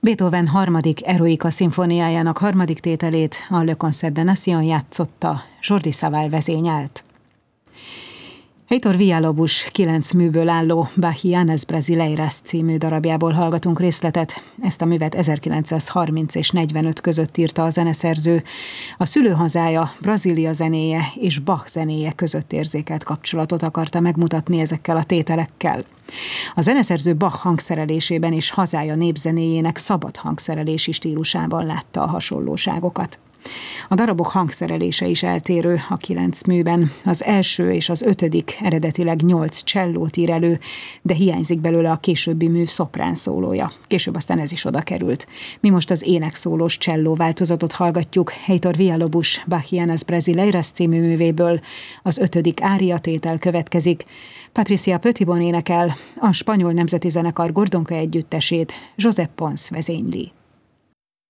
Beethoven harmadik Eroica szimfóniájának harmadik tételét a Le Concert des Nations játszotta, Jordi Savall vezényelt. Heitor Villa-Lobos 9 műből álló Bahianas Brasileiras című darabjából hallgatunk részletet. Ezt a művet 1930 és 45 között írta a zeneszerző. A szülőhazája, Brazília zenéje és Bach zenéje között érzékelt kapcsolatot akarta megmutatni ezekkel a tételekkel. A zeneszerző Bach hangszerelésében és hazája népzenéjének szabad hangszerelési stílusában látta a hasonlóságokat. A darabok hangszerelése is eltérő a 9 műben. Az első és az 5. eredetileg 8 csellót ír elő, de hiányzik belőle a későbbi mű szoprán szólója. Később aztán ez is oda került. Mi most az énekszólós cselló változatot hallgatjuk Heitor Villa-Lobos Bahianas Brasileiras című művéből. Az 5. áriatétel következik. Patricia Petitbon énekel, a spanyol nemzeti zenekar Gordonka együttesét Josep Pons vezényli.